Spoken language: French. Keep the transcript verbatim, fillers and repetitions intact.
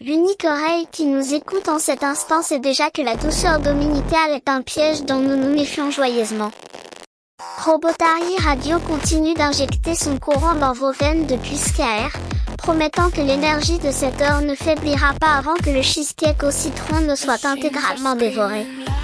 L'unique oreille qui nous écoute en cet instant sait déjà que la douceur dominicale est un piège dont nous nous méfions joyeusement. Robotari Radio continue d'injecter son courant dans vos veines depuis S K R, promettant que l'énergie de cette heure ne faiblira pas avant que le cheesecake au citron ne soit intégralement dévoré.